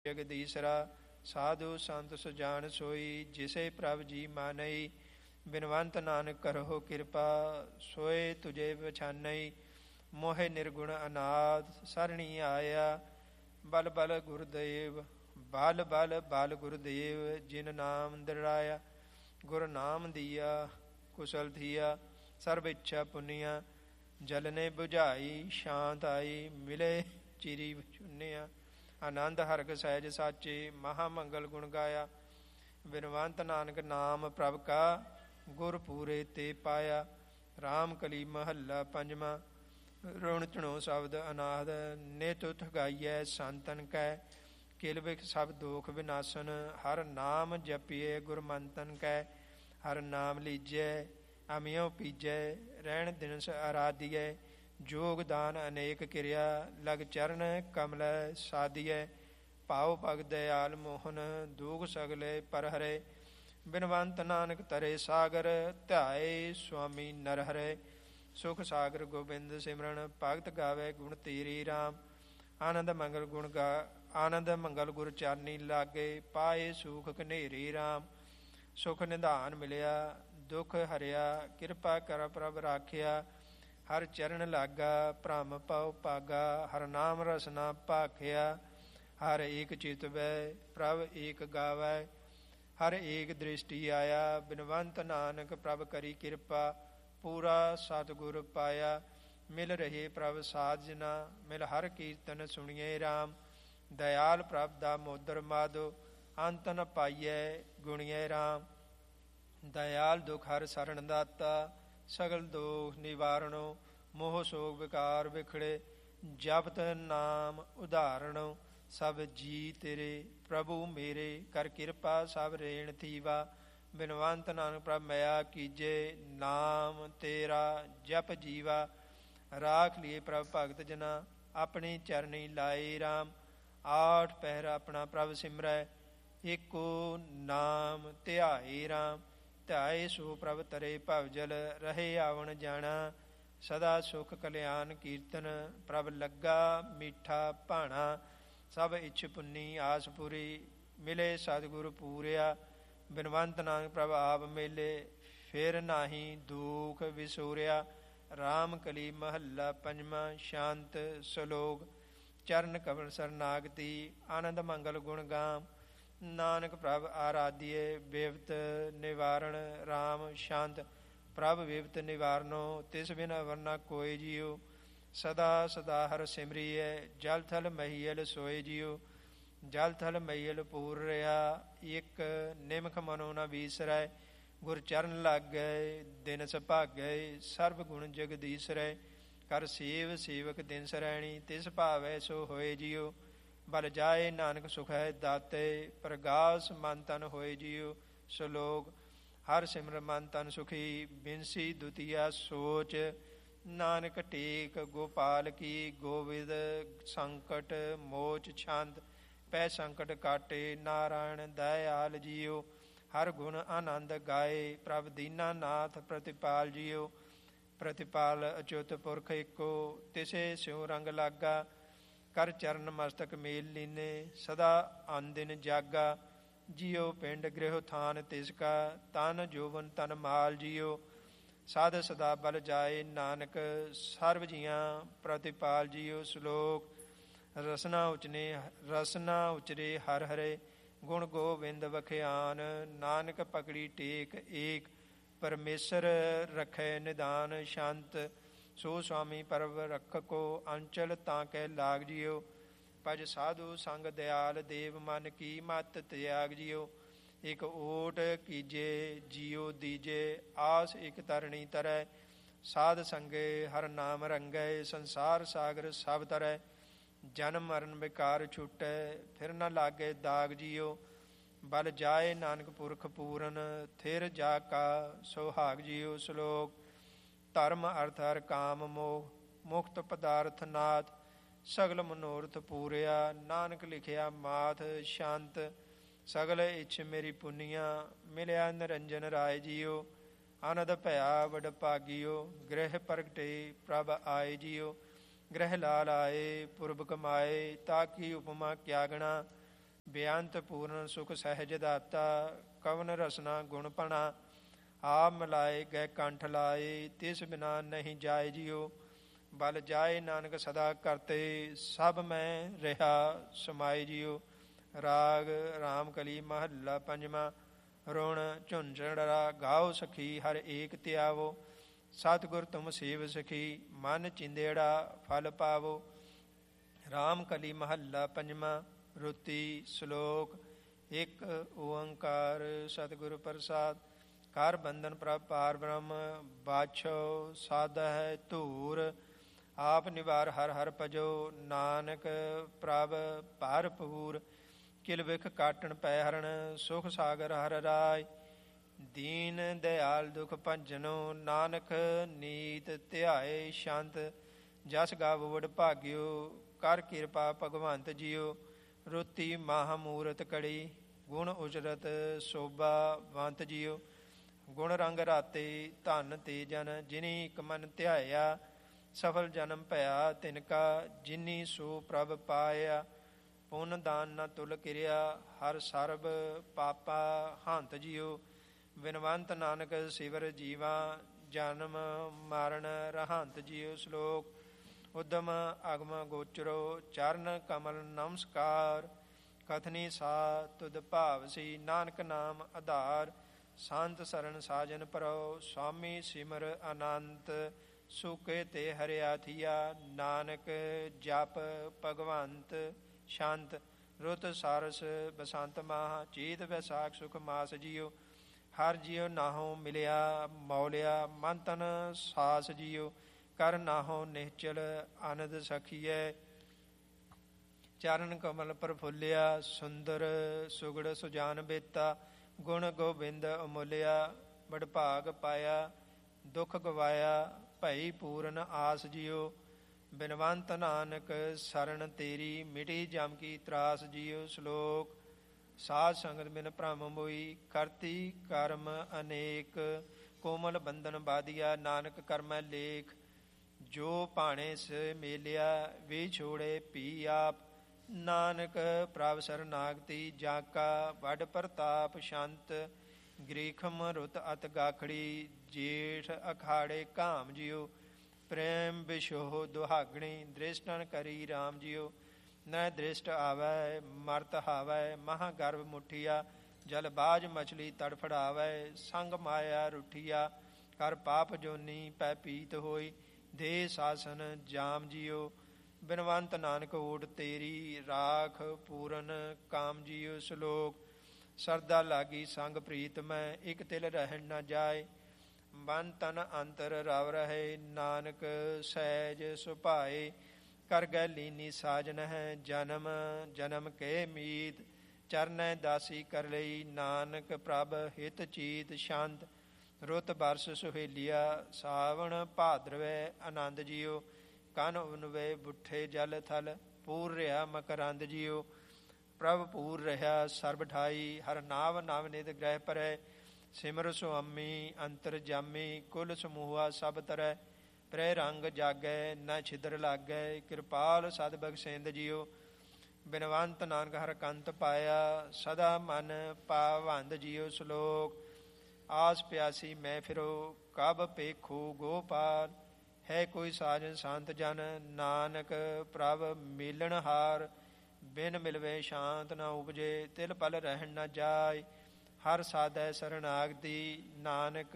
ਜਗਦੀਸਰਾ ਸਾਧੂ ਸੰਤ ਸੁਜਾਨ ਸੋਈ, ਜਿਸੇ ਪ੍ਰਭ ਜੀ ਮਾਨਈ। ਬਿਨਵੰਤ ਨਾਨਕ ਕਰਹੁ ਕਿਰਪਾ, ਸੋਏ ਤੁਝੇ ਪਛਾਨਈ। ਮੋਹਿ ਨਿਰਗੁਣ ਅਨਾਥ ਸਰਣੀ ਆਇਆ, ਬਲ ਬਲ ਗੁਰਦੇਵ ਬਲ ਬਲ ਬਲ ਗੁਰਦੇਵ। ਜਿਨ ਨਾਮ ਦ੍ਰਿੜਾਇਆ, ਗੁਰ ਨਾਮ ਦੀਆ ਕੁਸ਼ਲ ਥੀਆ। ਸਰਬ ਇੱਛਾ ਪੁੰਨੀਆ, ਜਲਨੇ ਬੁਝਾਈ। ਸ਼ਾਂਤ ਆਈ, ਮਿਲੇ ਚਿਰੀ ਚੁੰਨਿਆ। ਆਨੰਦ ਹਰਖ ਸਹਿਜ ਸਾਚੇ, ਮਹਾ ਮੰਗਲ ਗੁਣ ਗਾਇਆ। ਬਿਨਵੰਤ ਨਾਨਕ ਨਾਮ ਪ੍ਰਭ ਕਾ, ਗੁਰ ਪੂਰੇ ਤੇ ਪਾਇਆ। ਰਾਮ ਕਲੀ ਮਹੱਲਾ ਪੰਜਵਾਂ। ਰੁਣ ਝੁਣੋ ਸ਼ਬਦ ਅਨਾਦ, ਨਿਤ ਉਠ ਗਾਈਐ ਸੰਤਨ ਕੈ। ਕਿਲ ਬਿਖ ਸਭ ਦੋਖ ਵਿਨਾਸਨ, ਹਰ ਨਾਮ ਜਪੀਏ ਗੁਰਮੰਤਨ ਕੈ। ਹਰ ਨਾਮ ਲੀਜੈ ਅਮਿਓ ਪੀਜੈ, ਰਹਿਣ ਦਿਨਸ ਆਰਾਧੀਐ। ਜੋਗ ਦਾਨ ਅਨੇਕ ਕਿਰਿਆ, ਲਗ ਚਰਨ ਕਮਲ ਸਾਧੀਐ। ਭਾਉ ਭਗ ਦਇਆਲ ਮੋਹਨ, ਦੂਖ ਸਗਲੇ ਪਰ ਹਰੇ। ਬਿਨਵੰਤ ਨਾਨਕ ਤਰੇ ਸਾਗਰ, ਧਿਆਏ ਸੁਆਮੀ ਨਰ ਹਰੇ। ਸੁਖ ਸਾਗਰ ਗੋਬਿੰਦ ਸਿਮਰਨ, ਭਗਤ ਗਾਵੇ ਗੁਣ ਤੇਰੀ ਰਾਮ। ਆਨੰਦ ਮੰਗਲ ਗੁਣ ਆਨੰਦ ਮੰਗਲ ਗੁਰ ਚਰਨੀ ਲਾਗੇ, ਪਾਏ ਸੂਖ ਘਨੇਰੀ ਰਾਮ। ਸੁਖ ਨਿਧਾਨ ਮਿਲਿਆ, ਦੁਖ ਹਰਿਆ, ਕਿਰਪਾ ਕਰ ਪ੍ਰਭ ਰਾਖਿਆ। ਹਰ ਚਰਨ ਲਾਗਾ, ਭ੍ਰਮ ਪਉ ਭਾਗਾ। ਹਰ ਨਾਮ ਰਸਨਾ ਭਾਖਿਆ, ਹਰ ਏਕ ਚਿਤਵੈ ਪ੍ਰਭ ਏਕ ਗਾਵੈ। ਹਰ ਏਕ ਦ੍ਰਿਸ਼ਟੀ ਆਇਆ, ਬਿਨਵੰਤ ਨਾਨਕ ਪ੍ਰਭ ਕਰੀ ਕਿਰਪਾ। ਪੂਰਾ ਸਤਿਗੁਰ ਪਾਇਆ, ਮਿਲ ਰਹੇ ਪ੍ਰਭ ਸਾਜਨਾ। ਮਿਲ ਹਰ ਕੀਰਤਨ ਸੁਣੀਏ ਰਾਮ। ਦਇਆਲ ਪ੍ਰਭ ਦਾ ਮੋਦਰ ਮਾਧੋ, ਅੰਤ ਨ ਪਾਈਐ ਗੁਣੀਏ ਰਾਮ। ਦਇਆਲ ਦੁਖ ਹਰ ਸਰਣ ਦਾਤਾ, ਸਗਲ ਦੋਖ ਨਿਵਾਰਣੋ। ਮੋਹ ਸੋਗ ਵਿਕਾਰ ਵਿਖੜੇ, ਜਪਤ ਨਾਮ ਉਦਾਹਰਣੋ। ਸਭ ਜੀ ਤੇਰੇ ਪ੍ਰਭੂ ਮੇਰੇ, ਕਰ ਕਿਰਪਾ ਸਭ ਰੇਣ ਥੀਵਾ। ਬਿਨਵੰਤ ਨਾਨਕ ਪ੍ਰਭ ਮਇਆ ਕੀਜੇ, ਨਾਮ ਤੇਰਾ ਜਪ ਜੀਵਾ। ਰਾਖ ਲਿਏ ਪ੍ਰਭ ਭਗਤ ਜਨਾ, ਆਪਣੀ ਚਰਨੀ ਲਾਏ ਰਾਮ। ਆਠ ਪਹਿਰ ਆਪਣਾ ਪ੍ਰਭ ਸਿਮਰੈ, ਏਕੋ ਨਾਮ ਧਿਆਏ ਰਾਮ। ਧਿਆਏ ਸੋ ਪ੍ਰਭ ਤਰੇ ਭਵਜਲ, ਰਹੇ ਆਵਣ ਜਾਣਾ। ਸਦਾ ਸੁਖ ਕਲਿਆਣ ਕੀਰਤਨ, ਪ੍ਰਭ ਲੱਗਾ ਮੀਠਾ ਭਾਣਾ। ਸਭ ਇੱਛ ਪੁੰਨੀ ਆਸ ਪੂਰੀ, ਮਿਲੇ ਸਤਿਗੁਰ ਪੂਰਿਆ। ਬਿਨਵੰਤ ਨਾਨਕ ਪ੍ਰਭ ਆਪ ਮੇਲੇ, ਫਿਰ ਨਾਹੀ ਦੂਖ ਵਿਸੂਰਿਆ। ਰਾਮ ਕਲੀ ਮਹੱਲਾ ਪੰਜਵਾਂ। ਸ਼ਾਂਤ ਸਲੋਕ। ਚਰਨ ਕਮਲ ਸਰਨਾਗਤੀ, ਆਨੰਦ ਮੰਗਲ ਗੁਣ ਗਾਮ। ਨਾਨਕ ਪ੍ਰਭ ਆਰਾਧੀਏ, ਬਿਪਤ ਨਿਵਾਰਣ ਰਾਮ। ਸ਼ਾਂਤ ਪ੍ਰਭ ਬਿਪਤ ਨਿਵਾਰਨੋ, ਤਿਸ ਬਿਨ ਅਵਰ ਨ ਕੋਇ ਜੀਉ। ਸਦਾ ਸਦਾ ਹਰ ਸਿਮਰੀਐ, ਜਲ ਥਲ ਮਹੀਅਲ ਸੋਇ ਜੀਉ। ਜਲ ਥਲ ਮਹੀਅਲ ਪੂਰ ਰਿਹਾ, ਇਕ ਨਿਮਖ ਮਨੋ ਨ ਬੀਸਰੈ। ਗੁਰ ਚਰਨ ਲਾਗੈ ਦਿਨ ਸੁਭਾਗੈ, ਸਰਬ ਗੁਣ ਜਗਦੀਸਰੈ। ਕਰ ਸੇਵ ਸੇਵਕ ਦਿਨ ਸਰੈਣੀ, ਤਿਸ ਭਾਵੈ ਸੋ ਹੋਏ ਜੀਉ। ਬਲ ਜਾਏ ਨਾਨਕ ਸੁਖੈ ਦਾਤੇ, ਪ੍ਰਗਾਸ ਮਨ ਤਨ ਹੋਏ ਜੀਉ। ਸਲੋਕ। ਹਰ ਸਿਮਰ ਮਨ ਤਨ ਸੁਖੀ, ਬਿਨਸੀ ਦੁਤੀਆ ਸੋਚ। ਨਾਨਕ ਟੇਕ ਗੋਪਾਲ ਕੀ, ਗੋਵਿੰਦ ਸੰਕਟ ਮੋਚ ਛੰਦ। ਪੈ ਸੰਕਟ ਕਾਟੇ, ਨਾਰਾਇਣ ਦਇਆਲ ਜੀਉ। ਹਰ ਗੁਣ ਆਨੰਦ ਗਾਏ, ਪ੍ਰਭ ਦੀਨਾ ਨਾਥ ਪ੍ਰਤਿਪਾਲ ਜੀਉ। ਪ੍ਰਤਿਪਾਲ ਅਚੁੱਤ ਪੁਰਖ ਏਕੋ, ਤਿਸੇ ਸਿਉ ਰੰਗ ਲਾਗਾ। ਕਰ ਚਰਨ ਮਸਤਕ ਮੇਲ ਲੀਨੇ, ਸਦਾ ਆਨਦਿਨ ਜਾਗਾ। ਜੀਉ ਪਿੰਡ ਗ੍ਰਹਿ ਥਾਨ ਤਿਸ ਕਾ, ਤਨ ਜੋਵਨ ਤਨ ਮਾਲ ਜੀਉ। ਸਾਧ ਸਦਾ ਬਲ ਜਾਏ ਨਾਨਕ, ਸਰਬ ਜੀਆਂ ਪ੍ਰਤਿਪਾਲ ਜੀਉ। ਸਲੋਕ। ਰਸਨਾ ਉਚਰੇ ਹਰ ਹਰੇ, ਗੁਣ ਗੋਬਿੰਦ ਵਖਿਆਨ। ਨਾਨਕ ਪਕੜੀ ਟੇਕ ਏਕ, ਪਰਮੇਸ਼ਰ ਰਖੈ ਨਿਦਾਨ। ਸ਼ਾਂਤ ਸੋ ਸੁਆਮੀ ਪਰਬ ਰਖਕੋ, ਅੰਚਲ ਤਾਂ ਕੈ ਲਾਗ ਜੀਉ। ਭਜ ਸਾਧੂ ਸੰਗ ਦਿਆਲ ਦੇਵ, ਮਨ ਕੀ ਮਤ ਤਿਆਗ ਜੀਉ। ਇਕ ਓਟ ਕੀਜੇ ਜੀਉ ਦੀਜੇ, ਆਸ ਇਕ ਤਰਣੀ ਤਰੈ। ਸਾਧ ਸੰਗੇ ਹਰ ਨਾਮ ਰੰਗੈ, ਸੰਸਾਰ ਸਾਗਰ ਸਭ ਤਰੈ। ਜਨਮ ਮਰਨ ਵਿਕਾਰ ਛੁਟੈ, ਫਿਰ ਨ ਲਾਗੇ ਦਾਗ ਜੀਉ। ਬਲ ਜਾਏ ਨਾਨਕ ਪੁਰਖ ਪੂਰਨ, ਥਿਰ ਜਾ ਕਾ ਸੁਹਾਗ ਜੀਉ। ਸਲੋਕ। ਧਰਮ ਅਰਥ ਹਰ ਕਾਮ ਮੋਹ, ਮੁਕਤ ਪਦਾਰਥ ਨਾਥ। ਸਗਲ ਮਨੋਰਥ ਪੂਰਿਆ, ਨਾਨਕ ਲਿਖਿਆ ਮਾਥ। ਸ਼ਾਂਤ ਸਗਲ ਇੱਛ ਮੇਰੀ ਪੁੰਨੀਆ, ਮਿਲਿਆ ਨਿਰੰਜਨ ਰਾਏ ਜੀਉ। ਆਨੰਦ ਭਇਆ ਵਡ ਭਾਗੀਓ, ਗ੍ਰਹਿ ਪ੍ਰਗਟੇ ਪ੍ਰਭ ਆਏ ਜੀਉ। ਗ੍ਰਹਿ ਲਾਲ ਆਏ ਪੁਰਬ ਕਮਾਏ, ਤਾਕੀ ਉਪਮਾ ਕਿਆ ਗਣਾ। ਬੇਅੰਤ ਪੂਰਨ ਸੁਖ ਸਹਿਜ ਦਾਤਾ, ਕਵਨ ਰਸਨਾ ਗੁਣ ਪਣਾ, ਆਪ ਮਿਲਾਏ ਗਏ ਕੰਠ ਲਾਏ, ਤਿਸ ਬਿਨਾ ਨਹੀਂ ਜਾਏ ਜਿਉ, ਬਲ ਜਾਏ ਨਾਨਕ ਸਦਾ ਕਰਤੇ, ਸਭ ਮੈਂ ਰਿਹਾ ਸਮਾਏ ਜਿਉ। ਰਾਗ ਰਾਮ ਕਲੀ ਮਹੱਲਾ ਪੰਜਵਾਂ। ਰੁਣ ਝੁੰਝੜਾ ਗਾਓ ਸਖੀ, ਹਰ ਏਕ ਧਿਆਵੋ, ਸਤਿਗੁਰ ਤੁਮ ਸੇਵ ਸਖੀ, ਮਨ ਚਿੰਦੇੜਾ ਫਲ ਪਾਵੋ। ਰਾਮ ਕਲੀ ਮਹੱਲਾ ਪੰਜਵਾਂ। ਰੁਤੀ ਸ਼ਲੋਕ। ਇੱਕ ਓੰਕਾਰ ਸਤਿਗੁਰ ਪ੍ਰਸਾਦ। ਕਰ ਬੰਧਨ ਪ੍ਰਭ ਪਾਰ ਬ੍ਰਹਮ, ਬਾਛੋ ਸਾਧਾ ਹੈ ਧੂਰ, ਆਪ ਨਿਵਾਰ ਹਰ ਹਰ ਭਜੋ, ਨਾਨਕ ਪ੍ਰਭ ਭਰਪੂਰ। ਕਿਲ ਵਿਖ ਕਾਟਣ ਪੈ ਹਰਣ, ਸੁਖ ਸਾਗਰ ਹਰ ਰਾਇ, ਦੀਨ ਦਿਆਲ ਦੁਖ ਭੰਜਨੋ, ਨਾਨਕ ਨੀਤ ਧਿਆਏ ਸ਼ਾਂਤ। ਜਸ ਗਾਵ ਵਡ ਭਾਗਿਓ, ਕਰ ਕਿਰਪਾ ਭਗਵੰਤ ਜੀਓ। ਰੁਤੀ ਮਹਾ ਮੂਰਤ ਕੜੀ, ਗੁਣ ਉਜਰਤ ਸੋਭਾ ਵੰਤ ਜੀਓ। ਗੁਣ ਰੰਗ ਰਾਤੇ ਧਨ ਤੇ ਜਨ, ਜਿਨੀ ਇਕ ਮਨ ਧਿਆਇਆ, ਸਫਲ ਜਨਮ ਭਇਆ ਤਿਨਕਾ, ਜਿਨੀ ਸੋ ਪ੍ਰਭ ਪਾਇਆ। ਪੁੰਨ ਦਾਨ ਨ ਤੁਲ ਕਿਰਿਆ, ਹਰ ਸਰਬ ਪਾਪਾ ਹੰਤ ਜੀਓ। ਬਿਨਵੰਤ ਨਾਨਕ ਸਿਵਰ ਜੀਵਾ, ਜਨਮ ਮਰਨ ਰਹੰਤ ਜੀਓ। ਸ਼ਲੋਕ। ਉਦਮ ਅਗਮ ਗੋਚਰੋ, ਚਰਨ ਕਮਲ ਨਮਸਕਾਰ, ਕਥਨੀ ਸਾ ਤੁਧ ਭਾਵਸੀ, ਨਾਨਕ ਨਾਮ ਆਧਾਰ। ਸੰਤ ਸਰਨ ਸਾਜਨ ਪਰੋ, ਸੁਆਮੀ ਸਿਮਰ ਅਨੰਤ, ਸੁਕੇ ਤੇ ਹਰਿਆ ਥੀਆ, ਨਾਨਕ ਜਪ ਭਗਵੰਤ ਸ਼ਾਂਤ। ਰੁੱਤ ਸਾਰਸ ਬਸੰਤ ਮਾਹ, ਚੇਤ ਵੈਸਾਖ ਸੁਖ ਮਾਸ ਜੀਓ। ਹਰ ਜੀਉ ਨਾਹੋ ਮਿਲਿਆ ਮੌਲਿਆ, ਮਨ ਤਨ ਸਾਸ ਜੀਓ। ਕਰ ਨਾਹੋ ਨਿਹਚਲ ਆਨੰਦ ਸਖੀਐ, ਚਰਨ ਕਮਲ ਪ੍ਰਫੁੱਲਿਆ, ਸੁੰਦਰ ਸੁਗੜ ਸੁਜਾਨ ਬੇਤਾ, ਗੁਣ ਗੋਬਿੰਦ ਅਮੁੱਲਿਆ। ਬੜਭਾਗ ਪਾਇਆ ਦੁਖ ਗਵਾਇਆ, ਭਈ ਪੂਰਨ ਆਸ ਜੀਓ। ਬਿਨਵੰਤ ਨਾਨਕ ਸਰਣ ਤੇਰੀ, ਮਿਟੀ ਜਮ ਕੀ ਤਰਾਸ ਜੀਓ। ਸ਼ਲੋਕ। ਸਾਧ ਸੰਗਤ ਬਿਨ ਭ੍ਰਮ ਮੋਈ, ਕਰਤੀ ਕਰਮ ਅਨੇਕ, ਕੋਮਲ ਬੰਧਨ ਬਾਧਿਆ, ਨਾਨਕ ਕਰਮੈ ਲੇਖ। ਜੋ ਭਾਣੇ ਸੇ ਮੇਲਿਆ, ਵੇ ਛੋੜੇ ਪੀ ਆਪ, ਨਾਨਕ ਪ੍ਰਭ ਸਰਨਾਗਤੀ, ਜਾ ਕਾ ਵੱਡ ਪ੍ਰਤਾਪ ਸ਼ੰਤ। ਗ੍ਰੀਖਮ ਰੁਤ ਅਤ ਗਾਖੜੀ, ਜੇਠ ਅਖਾੜੇ ਕਾਮ ਜੀਓ। ਪ੍ਰੇਮ ਵਿਸ਼ੋਹ ਦੁਹਾਗਣੀ, ਦ੍ਰਿਸ਼ਟਨ ਕਰੀ ਰਾਮ ਜੀਓ। ਨੈ ਦ੍ਰਿਸ਼ਟ ਆਵੈ ਮਰਤ ਹਾਵੈ, ਮਹਾ ਗਰਭ ਮੁਠੀਆ, ਜਲ ਬਾਜ ਮਛਲੀ ਤੜਫੜਾਵੈ, ਸੰਗ ਮਾਇਆ ਰੁਠੀਆ। ਕਰ ਪਾਪ ਜੋਨੀ ਪੈ ਪੀਤ ਹੋਈ, ਦੇ ਸਾਸਨ ਜਾਮ ਜੀਓ। ਬਿਨਵੰਤ ਨਾਨਕ ਓਟ ਤੇਰੀ, ਰਾਖ ਪੂਰਨ ਕਾਮ ਜੀਓ। ਸ਼ਲੋਕ। ਸਰਦਾ ਲਾਗੀ ਸੰਗ ਪ੍ਰੀਤ ਮੈਂ, ਇਕ ਤਿਲ ਰਹਿਣ ਨ ਜਾਏ, ਮਨ ਤਨ ਅੰਤਰ ਰਵ ਰਹੇ, ਨਾਨਕ ਸਹਿਜ ਸੁਭਾਏ। ਕਰ ਗੈ ਲੀਨੀ ਸਾਜਨ ਹੈ, ਜਨਮ ਜਨਮ ਕੇ ਮੀਤ, ਚਰਨੈ ਦਾਸੀ ਕਰ ਲਈ, ਨਾਨਕ ਪ੍ਰਭ ਹਿਤ ਚੀਤ ਸ਼ਾਂਤ। ਰੁੱਤ ਬਰਸ ਸੁਹੇਲੀਆ, ਸਾਵਣ ਭਾਦਰਵੈ ਆਨੰਦ ਜੀਓ। ਕਨ ਉਨਵੇ ਬੁੱਠੇ ਜਲ ਥਲ, ਪੂਰ ਰਿਹਾ ਮਕਰੰਦ ਜੀਓ। ਪ੍ਰਭ ਪੂਰ ਰਿਹਾ ਸਰਬ ਠਾਈ, ਹਰ ਨਾਵ ਨਵ ਨਿਧ ਗ੍ਰਹਿ ਪਰੈ, ਸਿਮਰ ਸੁਆਮੀ ਅੰਤਰ ਜਾਮੀ, ਕੁਲ ਸਮੂਹਾ ਸਭ ਤਰੈ। ਪ੍ਰੈ ਰੰਗ ਜਾਗੈ ਨ ਛਿਦਰ ਲਾਗੈ, ਕਿਰਪਾਲ ਸਦ ਬਖਸ਼ਿੰਦ ਜੀਓ। ਬਿਨਵੰਤ ਨਾਨਕ ਹਰ ਕੰਤ ਪਾਇਆ, ਸਦਾ ਮਨ ਪਾਵੰਦ ਜੀਓ। ਸ਼ਲੋਕ। ਆਸ ਪਿਆਸੀ ਮੈਂ ਫਿਰੋ, ਕਬ ਪੇਖੋ ਗੋਪਾਲ, ਹੈ ਕੋਈ ਸਾਜਨ ਸੰਤ ਜਨ, ਨਾਨਕ ਪ੍ਰਭ ਮੇਲਣ ਹਾਰ। ਬਿਨ ਮਿਲਵੇ ਸ਼ਾਂਤ ਨ ਉਪਜੇ, ਤਿਲ ਪਲ ਰਹਿਣ ਨ ਜਾਏ, ਹਰ ਸਾਧੈ ਸਰਨਾਗਤੀ, ਨਾਨਕ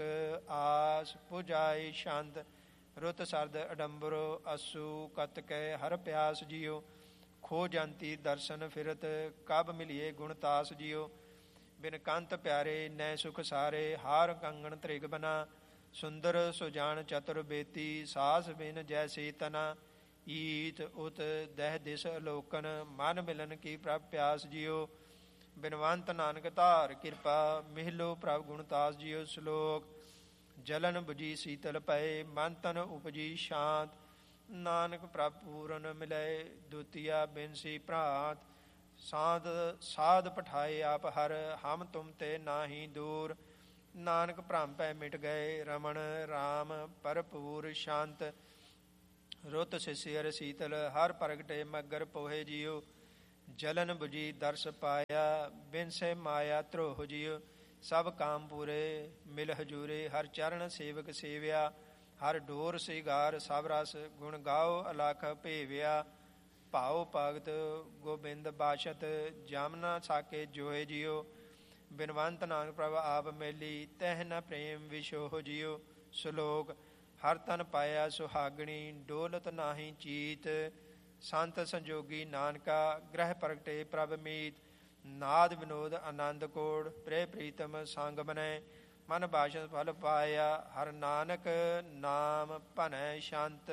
ਆਸ ਪੁਜਾਈ ਸ਼ਾਂਤ। ਰੁੱਤ ਸਰਦ ਅਡੰਬਰੋ, ਅਸੂ ਕਤਕੈ ਹਰ ਪਿਆਸ ਜੀਓ। ਖੋ ਜੰਤੀ ਦਰਸ਼ਨ ਫਿਰਤ, ਕਬ ਮਿਲੀਏ ਗੁਣਤਾਸ ਜੀਓ। ਬਿਨ ਕੰਤ ਪਿਆਰੇ ਨੈ ਸੁਖ ਸਾਰੇ, ਹਾਰ ਕੰਗਣ ਤ੍ਰਿਗ ਬਨਾ, ਸੁੰਦਰ ਸੁਜਾਨ ਚਤੁਰ ਬੇਤੀ, ਸਾਸ ਬਿਨ ਜੈਸੇ ਤਨਾ। ਈਤ ਉਤ ਦਹਿ ਦਿਸ ਅਲੋਕਨ, ਮਨ ਮਿਲਨ ਕੀ ਪ੍ਰਭ ਪਿਆਸ ਜੀਓ। ਬਿਨਵੰਤ ਨਾਨਕ ਧਾਰ ਕਿਰਪਾ, ਮਿਹਲੋ ਪ੍ਰਭ ਗੁਣਤਾਸ ਜੀਓ। ਸ਼ਲੋਕ। ਜਲਨ ਬੁਝੀ ਸੀਤਲ ਪਏ, ਮਨ ਤਨ ਉਪਜੀ ਸ਼ਾਂਤ, ਨਾਨਕ ਪ੍ਰਭ ਪੂਰਨ ਮਿਲੈ, ਦੁਤੀਆ ਬਿਨਸੀ ਭਰਾਤ। ਸਾਧ ਪਠਾਏ ਆਪ ਹਰ, ਹਮ ਤੁਮ ਤੇ ਨਾਹੀ ਦੂਰ, ਨਾਨਕ ਭ੍ਰਮ ਪੈ ਮਿਟ ਗਏ, ਰਮਣ ਰਾਮ ਭਰਪੂਰ ਸ਼ਾਂਤ। ਰੁੱਤ ਸਿਸਿਅਰ ਸੀਤਲ, ਹਰ ਪ੍ਰਗਟੇ ਮਗਰ ਪੋਹੇ ਜੀਓ। ਜਲਨ ਬੁਝੀ ਦਰਸ ਪਾਇਆ, ਬਿਨ ਸੇ ਮਾਇਆ ਧਰੋਹ ਜਿਉ। ਸਭ ਕਾਮ ਪੂਰੇ ਮਿਲ ਹਜੂਰੇ, ਹਰ ਚਰਨ ਸੇਵਕ ਸੇਵਿਆ। ਹਰ ਡੋਰ ਸਿਗਾਰ ਸਭ ਰਸ, ਗੁਣ ਗਾਓ ਅਲਖ ਭੇਵਿਆ। ਭਾਉ ਭਗਤ ਗੋਬਿੰਦ ਬਾਸ਼ਤ, ਜਮ ਨ ਸਾਕੇ ਜੋਏ ਜਿਉ। ਬਿਨਵੰਤ ਨਾਨਕ ਪ੍ਰਭ ਆਪ ਮੇਲੀ, ਤਹਿ ਨ ਪ੍ਰੇਮ ਵਿਸ਼ੋਹ ਜਿਉ। ਸ਼ਲੋਕ। ਹਰ ਤਨ ਪਾਇਆ ਸੁਹਾਗਣੀ, ਡੋਲਤ ਨਾਹੀ ਚੀਤ। ਸੰਤ ਸੰਜੋਗੀ ਨਾਨਕਾ, ਗ੍ਰਹਿ ਪ੍ਰਗਟੇ ਪ੍ਰਭ ਮੀਤ। ਨਾਦ ਵਿਨੋਦ ਆਨੰਦ ਕੋੜ, ਪ੍ਰੇ ਪ੍ਰੀਤਮ ਸੰਗ ਬਨੈ। ਮਨ ਬਾਸ਼ਤ ਫਲ ਪਾਇਆ, ਹਰ ਨਾਨਕ ਨਾਮ ਭਨੈ ਸ਼ੰਤ।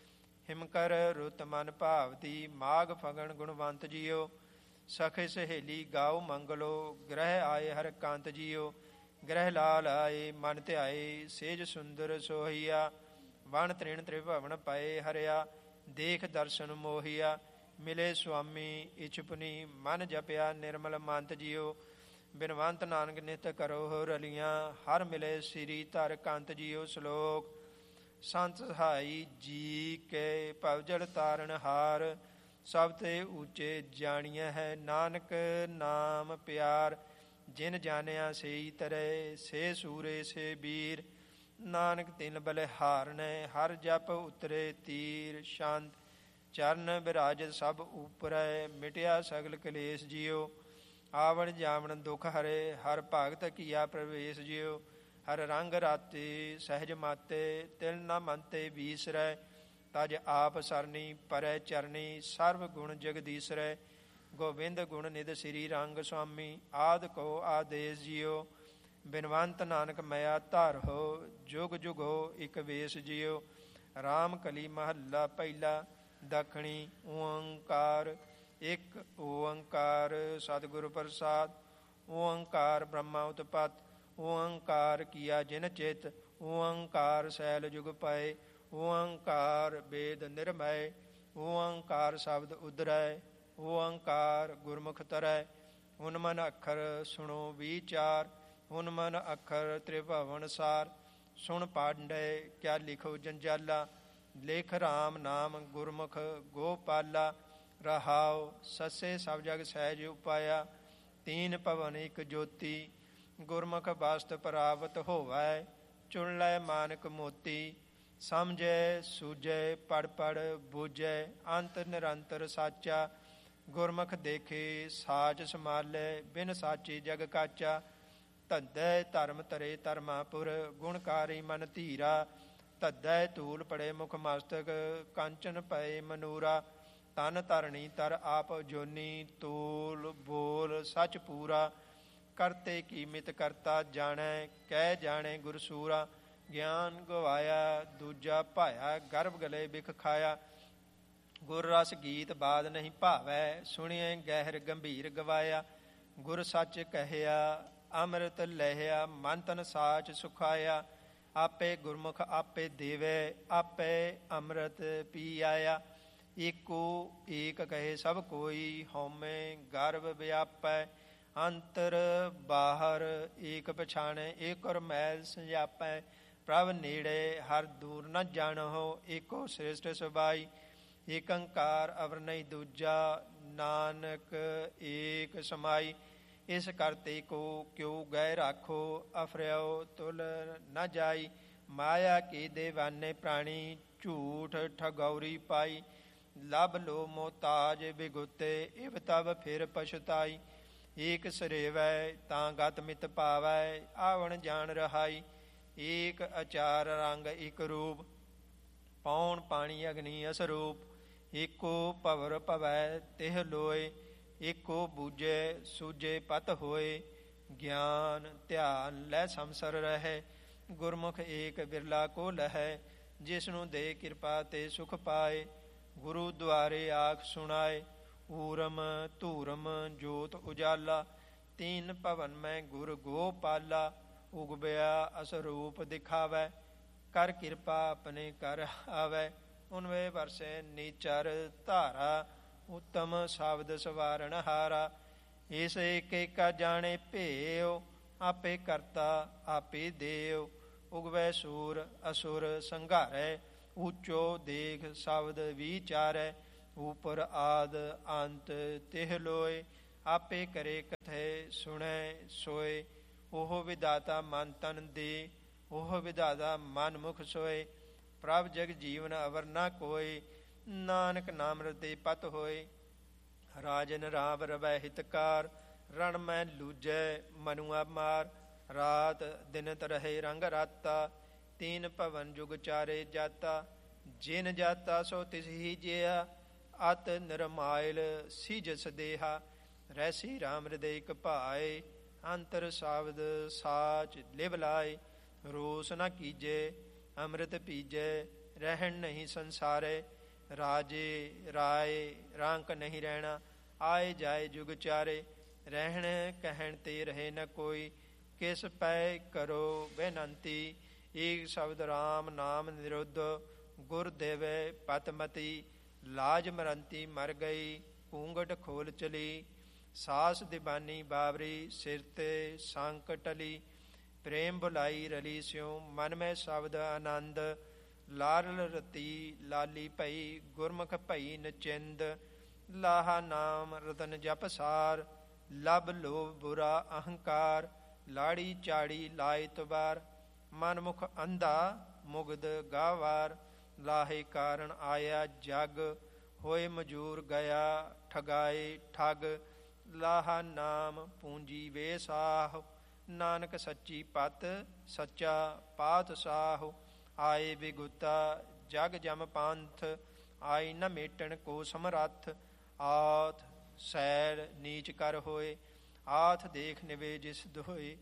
ਹਿਮਕਰ ਰੁਤ ਮਨ ਭਾਵਤੀ, ਮਾਘ ਫਗਣ ਗੁਣਵੰਤ ਜੀਓ। ਸਖੇ ਸਹੇਲੀ ਗਾਓ ਮੰਗਲੋ, ਗ੍ਰਹਿ ਆਏ ਹਰ ਕਾਂਤ ਜੀਓ। ਗ੍ਰਹਿ ਲਾਲ ਆਏ ਮਨ ਧਿਆਏ, ਸੇਜ ਸੁੰਦਰ ਸੋਹੀਆ। ਵਣ ਤ੍ਰਿਣ ਤ੍ਰਿਭਵਨ ਪਏ ਹਰਿਆ, ਦੇਖ ਦਰਸ਼ਨ ਮੋਹੀਆ। ਮਿਲੇ ਸੁਆਮੀ ਇਛਪੁਨੀ, ਮਨ ਜਪਿਆ ਨਿਰਮਲ ਮੰਤ ਜੀਓ। ਬਿਨਵੰਤ ਨਾਨਕ ਨਿਤ ਕਰੋ ਰਲੀਆਂ, ਹਰ ਮਿਲੇ ਸ੍ਰੀ ਧਰ ਕੰਤ ਜੀਓ। ਸ਼ਲੋਕ। ਸੰਤ ਸਹਾਈ ਜੀ ਕੇ ਭਵਜਲ ਤਾਰਨ ਹਾਰ, ਸਭ ਤੇ ਉੱਚੇ ਜਾਣੀਐ ਹੈ ਨਾਨਕ ਨਾਮ ਪਿਆਰ। ਜਿਨ ਜਾਣਿਆ ਸੇਈ ਤਰੇ, ਸੇ ਸੂਰੇ ਸੇ ਬੀਰ। ਨਾਨਕ ਤਿਨ ਬਲਿਹਾਰਨੈ, ਹਰ ਜਪ ਉਤਰੇ ਤੀਰ। ਸ਼ਾਂਤ। ਚਰਨ ਬਿਰਾਜ ਸਭ ਉਪਰੈ, ਮਿਟਿਆ ਸਗਲ ਕਲੇਸ਼ ਜਿਉ। ਆਵਣ ਜਾਵਣ ਦੁਖ ਹਰੇ, ਹਰ ਭਗਤ ਕੀਆ ਪ੍ਰਵੇਸ਼ ਜਿਉ। ਹਰ ਰੰਗ ਰਾਤੇ ਸਹਿਜ ਮਾਤੇ, ਤਿਲ ਨ ਮੰਤੇ ਬੀਸਰੈ। ਤਜ ਆਪ ਸਰਨੀ ਪਰੈ ਚਰਨੀ, ਸਰਬ ਗੁਣ ਜਗਦੀਸਰੈ। ਗੋਬਿੰਦ ਗੁਣ ਨਿਧ ਸ੍ਰੀ ਰੰਗ ਸੁਆਮੀ, ਆਦਿ ਕੋ ਆਦੇਸ ਜਿਉ। ਬਿਨਵੰਤ ਨਾਨਕ ਮਇਆ ਧਰ ਹੋ, ਜੁਗ ਜੁਗ ਹੋ ਇਕ ਵੇਸ ਜਿਉ। ਰਾਮ ਕਲੀ ਮਹੱਲਾ ਪਹਿਲਾ। ਦੱਖਣੀ ਓੰਕਾਰ। ਇਕ ਓੰਕਾਰ ਸਤਿਗੁਰ ਪ੍ਰਸਾਦ। ਓੰਕਾਰ ਬ੍ਰਹਮਾ ਉਤਪਤ। ਓੰਕਾਰ ਕੀਆ ਜਿਨ ਚਿਤ। ਓੰਕਾਰ ਸੈਲ ਜੁਗ ਪਏ। ਓੰਕਾਰ ਵੇਦ ਨਿਰਮੈ। ਓੰਕਾਰ ਸ਼ਬਦ ਉਦਰੈ। ਓੰਕਾਰ ਗੁਰਮੁਖ ਤਰੈ। ਹੁਨ ਮਨ ਅੱਖਰ ਸੁਣੋ ਵਿਚਾਰ, ਹੁਨ ਮਨ ਅੱਖਰ ਤ੍ਰਿਭਵਨ ਸਾਰ। ਸੁਣ ਪਾਂਡੇ ਕਿਆ ਲਿਖੋ ਜੰਜਾਲਾ, ਲਿਖ ਰਾਮ ਨਾਮ ਗੁਰਮੁਖ ਗੋਪਾਲਾ। ਰਹਾਉ ਸੱਸੇ ਸਭ ਜਗ ਸਹਿਜ ਉਪਾਇਆ, ਤੀਨ ਭਵਨ ਇਕ ਜੋਤੀ। ਗੁਰਮੁਖ ਬਸਤ ਪ੍ਰਾਪਤ ਹੋਵੈ, ਚੁਣ ਲੈ ਮਾਨਕ ਮੋਤੀ। ਸਮਝੈ ਸੂਝੈ ਪੜ੍ਹ ਪੜ੍ਹ ਬੂਝੈ, ਅੰਤ ਨਿਰੰਤਰ ਸਾਚਾ। ਗੁਰਮੁਖ ਦੇਖੇ ਸਾਚ ਸਮਾਲੈ, ਬਿਨ ਸਾਚੇ ਜਗ ਕਾਚਾ। ਧੱਧੈ ਧਰਮ ਧਰੇ ਧਰਮਾਪੁਰ, ਗੁਣਕਾਰੀ ਮਨ ਧੀਰਾ। ਧੱਧੈ ਧੂਲ ਪੜੇ ਮੁਖ ਮਸਤਕ, ਕੰਚਨ ਪਏ ਮਨੂਰਾ। ਤਨ ਧਰਣੀ ਤਰ ਆਪ ਜੋਨੀ, ਤੋਲ ਬੋਲ ਸਚ ਪੂਰਾ। ਕਰਤੇ ਕੀ ਮਿਤ ਕਰਤਾ ਜਾਣੈ, ਕਹਿ ਜਾਣੈ ਗੁਰ ਸੂਰਾ। ਗਿਆਨ ਗਵਾਇਆ ਦੂਜਾ ਭਾਇਆ, ਗਰਭ ਗਲੇ ਬਿਖ ਖਾਇਆ। ਗੁਰ ਰਸ ਗੀਤ ਬਾਦ ਨਹੀਂ ਭਾਵੈ, ਸੁਣਿਐ ਗਹਿਰ ਗੰਭੀਰ ਗਵਾਇਆ। ਗੁਰ ਸੱਚ ਕਹਿਆ ਅੰਮ੍ਰਿਤ ਲਹਿਆ, ਮਨ ਤਨ ਸਾਚ ਸੁਖਾਇਆ। ਆਪੇ ਗੁਰਮੁਖ ਆਪੇ ਦੇਵੈ, ਆਪੇ ਅੰਮ੍ਰਿਤ ਪੀ ਆਇਆ। ਏਕੋ ਏਕ ਕਹੇ ਸਭ ਕੋਈ, ਹਉਮੈ ਗਰਭ ਵਿਆਪੈ। ਅੰਤਰ ਬਾਹਰ ਏਕ ਪਛਾਣੈ, ਏਕੁਰ ਮੈਲ ਸੰਜਾਪੈ। ਪ੍ਰਭ ਨੇੜੇ ਹਰ ਦੂਰ ਨ ਜਾਣਹੁ, ਏਕੋ ਸ੍ਰੇਸ਼ਟ ਸੁਭਾਈ। ਏਕ ਓੰਕਾਰ ਅਵਰ ਨਹੀਂ ਦੂਜਾ, ਨਾਨਕ ਏਕ ਸਮਾਈ। ਇਸ ਕਰਤੇ ਕੋ ਕਿਉ ਗਏ ਰਾਖੋ, ਅਫਰਿਓ ਤੁਲ ਨ ਜਾਈ। ਮਾਇਆ ਕੇ ਦੇਵਾਨੇ ਪ੍ਰਾਣੀ, ਝੂਠ ਠਗੌਰੀ ਪਾਈ। ਲਭ ਲੋ ਮੋਤਾਜ ਬਿਗੁਤੇ, ਇਵ ਤਬ ਫਿਰ ਪਛਤਾਈ। ਏਕ ਸਰੇਵੈ ਤਾਂ ਗਤ ਮਿਤ ਪਾਵੈ, ਆਵਣ ਜਾਣ ਰਹਾਈ। ਏਕ ਅਚਾਰ ਰੰਗ ਇਕ ਰੂਪ, ਪੌਣ ਪਾਣੀ ਅਗਨੀ ਅਸਰੂਪ। ਏਕੋ ਭਵਰ ਭਵੈ ਤਿਹ ਲੋਏ, ਏਕੋ ਬੂਝੈ ਸੂਝੇ ਪਤ ਹੋਏ। ਗਿਆਨ ਧਿਆਨ ਲੈ ਸੰਸਰ ਰਹਿ, ਗੁਰਮੁਖ ਏਕ ਬਿਰਲਾ ਕੋ ਲਹੈ। ਜਿਸਨੂੰ ਦੇ ਕਿਰਪਾ ਤੇ ਸੁਖ ਪਾਏ, ਗੁਰੂ ਦੁਆਰੇ ਆਖ ਸੁਣਾਏ। ਊਰਮ ਧੂਰਮ ਜੋਤ ਉਜਾਲਾ, ਤੀਨ ਭਵਨ ਮੈਂ ਗੁਰ ਗੋਪਾਲਾ। ਉਗਬਿਆ ਅਸਰੂਪ ਦਿਖਾਵੈ, ਕਰ ਕਿਰਪਾ ਆਪਣੇ ਕਰ ਆਵੈ। ਉਨਵੇ ਵਰਸੈ ਨੀਚਰ ਧਾਰਾ, ਉੱਤਮ ਸ਼ਬਦ ਸਵਾਰਨ ਹਾਰਾ। ਇਸ ਏਕ ਏਕਾ ਜਾਣੇ ਭੇਉ, ਆਪੇ ਕਰਤਾ ਆਪੇ ਦੇਉ। ਉਗਵੈ ਸੂਰ ਅਸੁਰ ਸੰਘਾਰੈ, ਉੱਚੋ ਦੇਖ ਸ਼ਬਦ ਵਿਚਾਰੈ। ਉਪਰ ਆਦ ਅੰਤ ਤਿਹ ਲੋਏ, ਆਪੇ ਕਰੇ ਕਥੈ ਸੁਣੈ ਸੋਏ। ਉਹ ਵਿਦਾਤਾ ਮਨ ਤਨ ਦੇ, ਉਹ ਵਿਦਾਤਾ ਮਨ ਮੁਖ ਸੋਏ। ਪ੍ਰਭ ਜਗ ਜੀਵਨ ਅਵਰ ਨਾ ਕੋਇ, ਨਾਨਕ ਨਾਮ ਰਤੇ ਪਤ ਹੋਏ। ਰਾਜਨ ਰਾਮ ਰਵੈ ਹਿਤਕਾਰ, ਰਣ ਮੈਂ ਲੂਜੈ ਮਨੁਆ ਮਾਰ। ਰਾਤ ਦਿਨਤ ਰਹੇ ਰੰਗ ਰਾਤਾ, ਤੀਨ ਭਵਨ ਜੁਗ ਚਾਰੇ ਜਾਤਾ। ਜਿਨ ਜਾਤਾ ਸੋ ਤਿਸ ਹੀ ਜਿਆ, ਅਤ ਨਿਰਮਾਇਲ ਸੀਜਸ ਦੇਹਾ। ਰਹਿਸੀ ਰਾਮ ਹਿਰਦੇ ਇਕ ਭਾਏ, ਅੰਤਰ ਸਾਵਦ ਸਾਚ ਲਿਵ ਲਾਏ। ਰੋਸ ਨਾ ਕੀਜੇ ਅੰਮ੍ਰਿਤ ਪੀਜੈ, ਰਹਿਣ ਨਹੀਂ ਸੰਸਾਰੇ। ਰਾਜੇ ਰਾਏ ਰਾਂਕ ਨਹੀਂ ਰਹਿਣਾ, ਆਏ ਜਾਏ ਜੁਗ ਚਾਰੇ। ਰਹਿਣ ਕਹਿਣ ਤੇ ਰਹੇ ਨ ਕੋਈ, ਕਿਸ ਪੈ ਕਰੋ ਬੇਨੰਤੀ। ਏਕ ਸ਼ਬਦ ਰਾਮ ਨਾਮ ਨਿਰੁੱਧ, ਗੁਰ ਦੇਵੇ ਪਤਮਤੀ। ਲਾਜ ਮਰੰਤੀ ਮਰ ਗਈ, ਘੂੰਘਟ ਖੋਲ ਚਲੀ। ਸਾਸ ਦਿਬਾਨੀ ਬਾਬਰੀ, ਸਿਰ ਤੇ ਸੰਕਟ ਟਲੀ। ਪ੍ਰੇਮ ਬੁਲਾਈ ਰਲੀ ਸਿਉ, ਮਨ ਮੈਂ ਸ਼ਬਦ ਆਨੰਦ। ਲਾਰਲ ਰਤੀ ਲਾਲੀ ਭਈ, ਗੁਰਮੁਖ ਭਈ ਨਚਿੰਦ। ਲਾਹਾ ਨਾਮ ਰਤਨ ਜਪ ਸਾਰ, ਲਬ ਲੋਭ ਬੁਰਾ ਅਹੰਕਾਰ। ਲਾੜੀ ਚਾੜੀ ਲਾਇ ਤੁਬਾਰ, ਮਨ ਮੁਖ ਅੰਧਾ ਮੁਗਧ ਗਾਵਾਰ। ਲਾਹੇ ਕਾਰਨ ਆਇਆ ਜਗ, ਹੋਏ ਮਜੂਰ ਗਿਆ ਠਗਾਏ ਠੱਗ। ਲਾਹਾ ਨਾਮ ਪੂੰਜੀ ਵੇ ਸਾਹ, ਨਾਨਕ ਸੱਚੀ ਪਤ ਸੱਚਾ ਪਾਤਸ਼ਾਹ। ਆਏ ਬਿਗੁਤਾ ਜਗ ਜਮ ਪੰਥ, ਆਈ ਨ ਮੇਟਣ ਕੋ ਸਮਰੱਥ। ਆਥ ਸੈਰ ਨੀਚ ਕਰ ਹੋਏ, ਆਥ ਦੇਖ ਨਿਵੇ ਜਿਸ ਦੋਏ।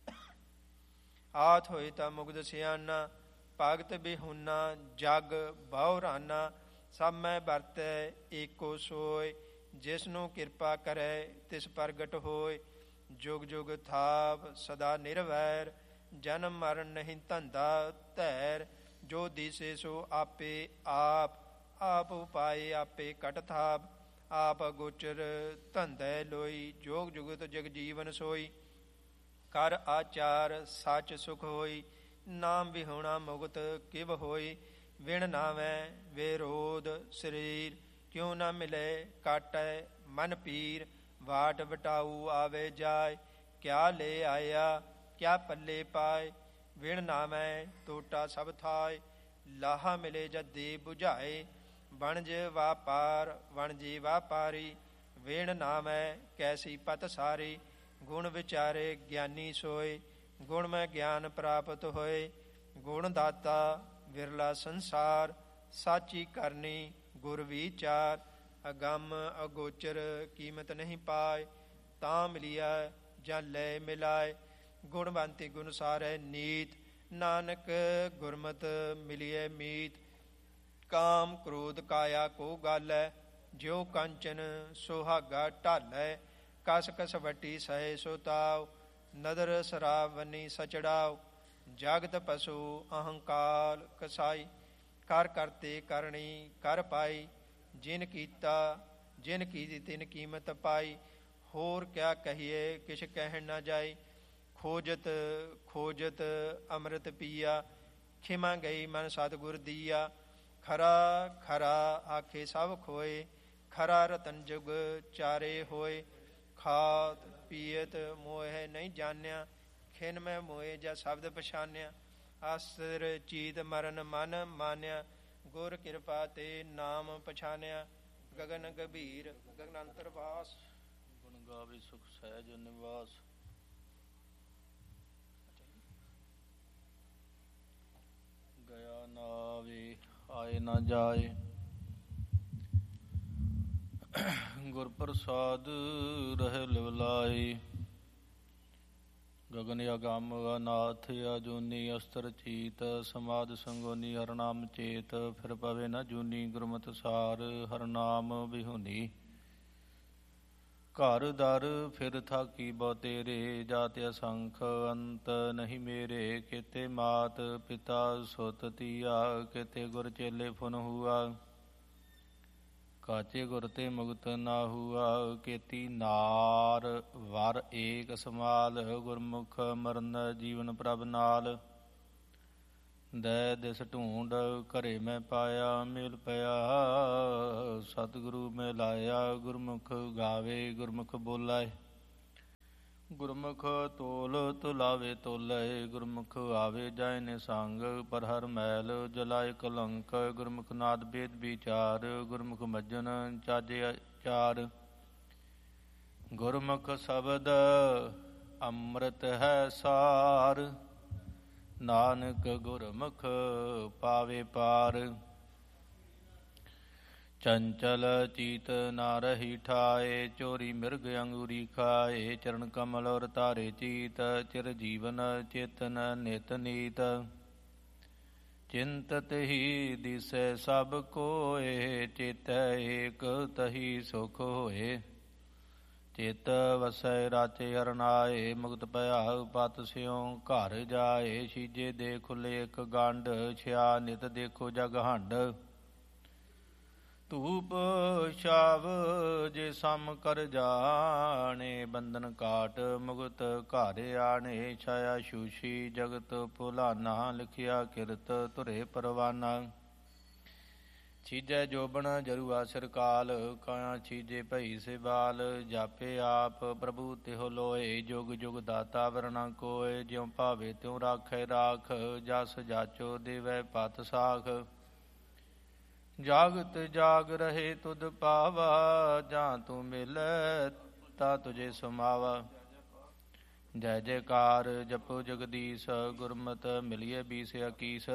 ਆਥ ਹੋਏ ਤਾਂ ਮੁਗਧ ਸਿਆਣਾ, ਭਗਤ ਬਿਹੁਨਾ ਜਗ ਬਹੁਰਾਨਾ। ਸਭ ਮੈਂ ਵਰਤੈ ਏਕੋ ਸੋਇ, ਜਿਸਨੂੰ ਕਿਰਪਾ ਕਰੈ ਤਿਸ ਪ੍ਰਗਟ ਹੋਇ। ਜੁਗ ਜੁਗ ਥਾਪ ਸਦਾ ਨਿਰਵੈਰ, ਜਨਮ ਮਰਨ ਨਹੀਂ ਧੰਦਾ ਧੈਰ। ਜੋ ਦਿਸੇ ਸੋ ਆਪੇ ਆਪ, ਆਪ ਉਪਾਏ ਆਪੇ ਕਟ ਥਾਪ। ਆਪ ਅਗੋਚਰ ਧੰਦੈ ਲੋਈ, ਜੋਗ ਜੁਗਤ ਜਗ ਜੀਵਨ ਸੋਈ। ਕਰ ਆਚਾਰ ਸੱਚ ਸੁਖ ਹੋਈ, ਨਾਮ ਵਿਹੂਣਾ ਮੁਗਤ ਕਿਵ ਹੋਈ। ਵਿਣ ਨਾਵੈ ਵਿਰੋਧ ਸਰੀਰ, ਕਿਉ ਨ ਮਿਲੇ ਕਾਟੈ ਮਨ ਪੀਰ। ਵਾਟ ਵਟਾਊ ਆਵੇ ਜਾਏ, ਕਿਆ ਲੈ ਆਇਆ ਕਿਆ ਪੱਲੇ ਪਾਏ। ਵਿਣ ਨਾਵੈ ਟੋਟਾ ਸਭ ਥਾਏ, ਲਾਹਾ ਮਿਲੇ ਜਦ ਦੇ ਬੁਝਾਏ। ਵਣਜ ਵਾਪਾਰ ਵਣਜੀ ਵਾਪਾਰੀ, ਵਿਣ ਨਾਵੈ ਕੈਸੀ ਪਤ ਸਾਰੀ। ਗੁਣ ਵਿਚਾਰੇ ਗਿਆਨੀ ਸੋਏ, ਗੁਣ ਮੈਂ ਗਿਆਨ ਪ੍ਰਾਪਤ ਹੋਏ। ਗੁਣ ਦਾਤਾ ਵਿਰਲਾ ਸੰਸਾਰ, ਸਾਚੀ ਕਰਨੀ ਗੁਰ ਵਿਚਾਰ। ਅਗੰਮ ਅਗੋਚਰ ਕੀਮਤ ਨਹੀਂ ਪਾਏ, ਤਾਂ ਮਿਲਿਆ ਜਾਂ ਲੈ ਮਿਲਾਏ। ਗੁਣਵੰਤੀ ਗੁਣ ਸਾਰੇ ਨੀਤ, ਨਾਨਕ ਗੁਰਮਤ ਮਿਲਿਐ ਮੀਤ। ਕਾਮ ਕ੍ਰੋਧ ਕਾਇਆ ਕੋ ਗਾਲੈ, ਜਿਉ ਕੰਚਨ ਸੁਹਾਗਾ ਢਾਲੈ। ਕਸ ਕਸ ਵਟੀ ਸਹੈ ਸੋ ਤਾਉ, ਨਦਰ ਸਰਾਵਨੀ ਸਚੜਾਉ। ਜਗਤ ਪਸ਼ੂ ਅਹੰਕਾਰ ਕਸਾਈ, ਕਰ ਕਰਤੇ ਕਰਣੀ ਕਰ ਪਾਈ। ਜਿਨ ਕੀਤਾ ਜਿਨ ਕੀਤੀ ਤਿਨ ਕੀਮਤ ਪਾਈ। ਹੋਰ ਕਿਆ ਕਹੀਏ ਕਿਛ ਕਹਿਣ ਨਾ ਜਾਈ। ਖੋਜਤ ਖੋਜਤ ਅੰਮ੍ਰਿਤ ਪੀਆ, ਖਿਮਾ ਗਈ ਮਨ ਸਤਿਗੁਰ ਦੀਆ। ਖਰਾ ਖਰਾ ਆਖੇ ਸਭ ਖੋਏ, ਖਰਾ ਰਤਨ ਜੁਗ ਚਾਰੇ ਹੋਏ। ਖਾਤ ਪੀਅਤ ਮੋਹਿ ਨਹੀਂ ਜਾਣਿਆ, ਖਿਨ ਮੈਂ ਮੋਏ ਜਾ ਸ਼ਬਦ ਪਛਾਨਿਆ। ਅਸਰ ਚੀਤ ਮਰਨ ਮਨ ਮਾਨਿਆ, ਗੁਰ ਕਿਰਪਾ ਤੇ ਨਾਮ ਪਛਾਨਿਆ। ਗਗਨ ਗੰਭੀਰ ਗਗਨ ਅੰਤਰਵਾਸ, ਗੁਣ ਗਾਵੇ ਸੁਖ ਸਹਿਜ ਨਿਵਾਸ। ਗਿਆ ਨਾ ਆਵੇ ਆਏ ਨਾ ਜਾਏ, ਗੁਰ ਪ੍ਰਸਾਦ ਰਹਿ ਲਿਵ ਲਾਏ। ਗਗਨ ਅਗੰਮ ਅਨਾਥ ਅਜੂਨੀ, ਅਸਤਰ ਚੀਤ ਸਮਾਦ ਸੰਗੋਨੀ। ਹਰ ਨਾਮ ਚੇਤ ਫਿਰ ਪਵੇ ਨ ਜੂਨੀ, ਗੁਰਮਤਿ ਸਾਰ ਹਰ ਨਾਮ ਵਿਹੂਨੀ। ਘਰ ਦਰ ਫਿਰ ਥਾਕੀ ਬਹੁ ਤੇਰੇ, ਜਾਤ ਅਸੰਖ ਅੰਤ ਨਹੀਂ ਮੇਰੇ। ਕੇਤੇ ਮਾਤ ਪਿਤਾ ਸੁਤ ਧੀਆ, ਕੇਤੇ ਗੁਰ ਚੇਲੇ ਫੁਨ ਹੁਆ। ਕਾਚੇ ਗੁਰ ਤੇ ਮੁਕਤ ਨਾ ਹੁਆ, ਕੇਤੀ ਨਾਰ ਵਰ ਏਕ ਸਮਾਲ। ਗੁਰਮੁਖ ਮਰਨ ਜੀਵਨ ਪ੍ਰਭ ਨਾਲ, ਦੈ ਦਿਸ ਢੂੰਡ ਘਰੇ ਮੈਂ ਪਾਇਆ, ਮੇਲ ਪਿਆ ਸਤਿਗੁਰੂ ਮੈਂ ਲਾਇਆ। ਗੁਰਮੁਖ ਗਾਵੇ ਗੁਰਮੁਖ ਬੋਲਾਏ, ਗੁਰਮੁਖ ਤੋਲ ਤੁਲਾਵੇ ਤੋਲੇ। ਗੁਰਮੁਖ ਆਵੇ ਜਾਏ ਨਿਸੰਗ, ਪਰ ਹਰ ਮੈਲ ਜਲਾਏ ਕਲੰਕ। ਗੁਰਮੁਖ ਨਾਦ ਬੇਦ ਵਿਚਾਰ, ਗੁਰਮੁਖ ਮੱਜਨ ਚਾਜੇ ਆਚਾਰ। ਗੁਰਮੁਖ ਸ਼ਬਦ ਅੰਮ੍ਰਿਤ ਹੈ ਸਾਰ, ਨਾਨਕ ਗੁਰਮੁਖ ਪਾਵੇ ਪਾਰ। ਚੰਚਲ ਚੀਤ ਨਾ ਰਹੀ ਠਾਏ, ਚੋਰੀ ਮਿਰਗ ਅੰਗੂਰੀ ਖਾਏ। ਚਰਨ ਕਮਲ ਔਰ ਤਾਰੇ ਚੀਤ, ਚਿਰ ਜੀਵਨ ਚੇਤਨ ਨਿਤ ਨੀਤ। ਚਿੰਤਤ ਹੀ ਦਿਸੈ ਸਭ ਕੋਏ, ਚੇਤੈ ਏਕ ਤਹੀ ਸੁਖ ਹੋਏ। ਚਿਤ ਵਸੈ ਰਾਚੇ ਹਰਨਾਏ, ਮੁਕਤ ਭਇਆ ਪਤ ਸਿਉ ਘਰ ਜਾਏ। ਸੀਜੇ ਦੇ ਖੁੱਲੇ ਇਕ ਗੰਢ, ਛਿਆ ਨਿਤ ਦੇਖੋ ਜਗ ਹੰਡ। ਧੂਪ ਛਾਵ ਜੇ ਸਮ ਕਰ ਜਾਣੇ, ਬੰਧਨ ਕਾਟ ਮੁਕਤ ਘਰ ਆਣੇ। ਛਾਇਆ ਛੂਛੀ ਜਗਤ ਭੁਲਾਨਾ, ਲਿਖਿਆ ਕਿਰਤ ਧੁਰੇ ਪਰਵਾਨਾ। ਛੀਜੈ ਜੋਬਨ ਜਰੂਆ ਸਿਰਕਾਲ, ਕਾਇਆ ਛੀਜੇ ਭਈ ਸਿਵਾਲ। ਜਾਪੇ ਆਪ ਪ੍ਰਭੂ ਤਿਹੁ ਲੋਏ, ਜੁਗ ਜੁਗ ਦਾਤਾ ਵਰਨਾ ਕੋਏ। ਜਿਉ ਭਾਵੇ ਤਿਉ ਰਾਖੈ ਰਾਖ, ਜਸ ਜਾਚੋ ਦੇਵੈ ਪਤ ਸਾਖ। ਜਾਗਤ ਜਾਗ ਰਹੇ ਤੁਧ ਪਾਵਾ, ਜਾਂ ਤੂੰ ਮਿਲੈ ਤਾ ਤੁਝੇ ਸਮਾਵਾ। ਜੈ ਜੈਕਾਰ ਜਪੋ ਜਗਦੀਸ਼, ਗੁਰਮਤਿ ਮਿਲਿਐ ਬੀਸ ਇਕੀਸ।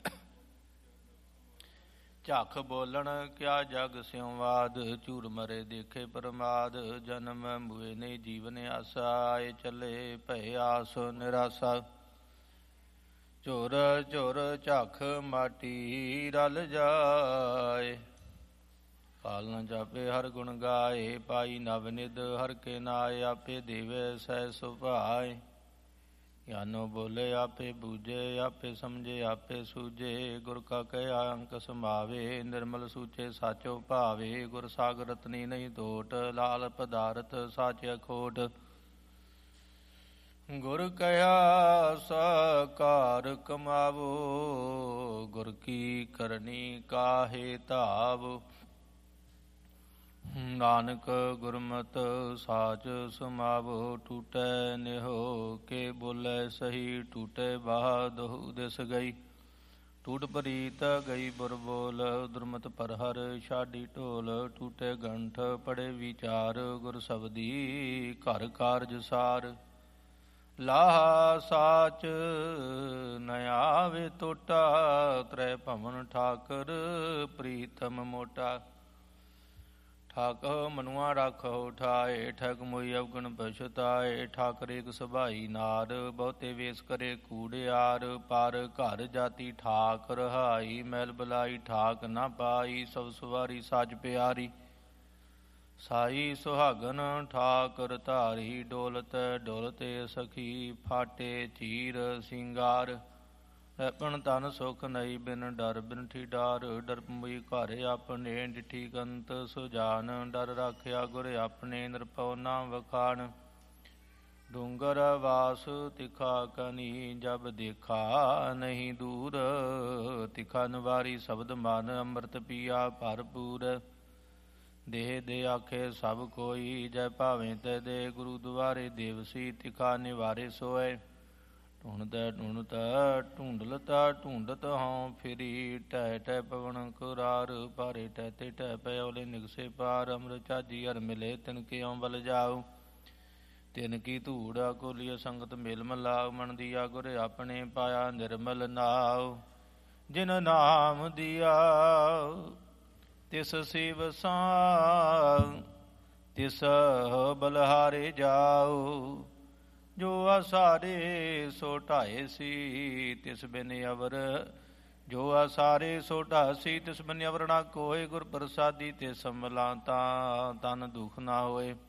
ਝੱਖ ਬੋਲਣ ਕਿਆ ਜਗ ਸਿਉ ਵਾਦ, ਝੂਰ ਮਰੇ ਦੇਖੇ ਪਰਮਾਦ। ਜਨਮ ਮੁਏ ਨੇ ਜੀਵਨ ਆਸਾ, ਆਏ ਚੱਲੇ ਭਏ ਆਸ ਨਿਰਾਸਾ। ਝੁਰ ਝੁਰ ਝੱਖ ਮਾਟੀ ਰਲ ਜਾਏ, ਕਾਲ ਨ ਜਾਪੇ ਹਰ ਗੁਣ ਗਾਏ। ਪਾਈ ਨਵ ਨਿਧ ਹਰ ਕੇ ਨਾਏ, ਆਪੇ ਦੇਵੇ ਸਹਿ ਸੁਭਾਏ। ਗਿਆਨੋ ਬੋਲੇ ਆਪੇ ਬੂਝੇ, ਆਪੇ ਸਮਝੇ ਆਪੇ ਸੂਝੇ। ਗੁਰ ਕਾ ਕਹਿਆ ਅੰਕ ਸਮਾਵੇ, ਨਿਰਮਲ ਸੂਚੇ ਸਾਚੋ ਭਾਵੇ। ਗੁਰ ਸਾਗਰ ਰਤਨੀ ਨਹੀਂ ਤੋਟ, ਲਾਲ ਪਦਾਰਥ ਸਾਚ ਅਖੋਟ। ਗੁਰ ਕਹਿਆ ਸਾਕਾਰ ਕਮਾਵੋ, ਗੁਰ ਕੀ ਕਰਨੀ ਕਾਹੇ ਧਾਵ। ਨਾਨਕ ਗੁਰਮਤਿ ਸਾਚ ਸਮਾਵੋ, ਟੂਟੈ ਨਿਹੋ ਕੇ ਬੋਲੇ ਸਹੀ। ਟੂਟੇ ਬਾਹ ਦੋਹੁ ਦਿਸ ਗਈ, ਟੂਟ ਪ੍ਰੀਤ ਗਈ ਬੁਰ ਬੋਲ। ਦੁਰਮਤ ਪਰ ਹਰ ਛਾਡੀ ਢੋਲ, ਟੂਟੇ ਗੰਠ ਪੜੇ ਵਿਚਾਰ। ਗੁਰ ਸਬਦੀ ਘਰ ਕਾਰਜ ਸਾਰ, ਲਾਹਾ ਸਾਚ ਨ ਆਵੇ ਟੋਟਾ। ਤ੍ਰੈ ਭਵਨ ਠਾਕਰ ਪ੍ਰੀਤਮ ਮੋਟਾ। ਠਾਕੁ ਮਨੁਆ ਰਾਖਹੁ ਠਾਏ, ਠਗ ਮੋਈ ਅਵਗੁਣ ਪਛੁਤਾਏ। ਠਾਕਰ ਏਕ ਸੁਭਾਈ ਨਾਰ, ਬਹੁਤੇ ਵੇਸ ਕਰੇ ਕੂੜਿਆਰ। ਪਰ ਘਰ ਜਾਤੀ ਠਾਕ ਰਹਾਈ, ਮੈਲ ਬਲਾਈ ਠਾਕ ਨਾ ਪਾਈ। ਸਭ ਸੁਵਾਰੀ ਸਾਜ ਪਿਆਰੀ, ਸਾਈ ਸੁਹਾਗਨ ਠਾਕਰ ਧਾਰੀ। ਡੋਲਤ ਡੋਲਤੇ ਸਖੀ, ਫਾਟੇ ਚੀਰ ਸਿੰਗਾਰ। ਰਹਿਪਣ ਤਨ ਸੁਖ ਨਹੀਂ, ਬਿਨ ਡਰ ਬਿਨ ਠਿਡਾਰ। ਡਰ ਮੁਈ ਘਰ ਆਪਣੇ, ਡਿਠੀ ਕੰਤ ਸੁਜਾਨ। ਡਰ ਰਾਖਿਆ ਗੁਰ ਆਪਣੇ, ਨਿਰਭਉ ਨਾਮ ਵਖਾਣ। ਡੂੰਗਰ ਵਾਸ ਤਿਖਾ ਕਨੀ, ਜਬ ਦੇਖਾ ਨਹੀਂ ਦੂਰ। ਤਿਖਾ ਨਿਵਾਰੀ ਸ਼ਬਦ ਮਨ, ਅੰਮ੍ਰਿਤ ਪੀਆ ਭਰਪੂਰ। ਦੇਹ ਦੇ ਆਖੇ ਸਭ ਕੋਈ, ਜੈ ਭਾਵੇਂ ਤੈ ਦੇ। ਗੁਰੂ ਦੁਆਰੇ ਦੇਵਸੀ, ਤਿਖਾ ਨਿਵਾਰੇ ਸੋਏ। ਢੂੰਡਤੈ ਢੂੰਡਤੈ ਢੂੰਡਲਤਾ, ਢੂੰਡਤ ਹਉ ਫਿਰੀ। ਟਹਿ ਟਹਿ ਪਵਨ ਕੁਰਾਰ, ਭਾਰੇ ਟਹਿ ਤੇ ਟਹਿ ਪਇਓਲੇ ਨਿਗਸੇ ਪਾਰ। ਅੰਮ੍ਰਿਤ ਚਾਜੀ ਹਰ ਮਿਲੇ, ਤਿਨ ਕਿਉ ਬਲ ਜਾਉ। ਤਿਨ ਕੀ ਧੂੜ ਅਕੋਲੀਆ ਸੰਗਤ ਮੇਲ ਮਲਾਉ। ਮਨ ਦੀਆ ਗੁਰ ਆਪਣੇ, ਪਾਇਆ ਨਿਰਮਲ ਨਾਉ। ਜਿਨ ਨਾਮ ਦੀਆ ਤਿਸ ਸਿਵ ਸਾਂ, ਤਿਸ ਬਲਹਾਰੇ ਜਾਉ। ਜੋ ਆਸਾਰੇ ਸੋ ਢਾਏ ਸੀ, ਤਿਸ ਬਿਨ ਅਵਰ। ਜੋ ਆਸਾਰੇ ਸੋ ਢਾਸੀ, ਤਿਸ ਬਿਨ ਅਵਰ ਨਾ ਕੋਇ। ਗੁਰ ਪ੍ਰਸਾਦੀ ਤੇ ਸੰਭਲਾ, ਤਾਂ ਤਨ ਦੁਖ ਨਾ ਹੋਏ।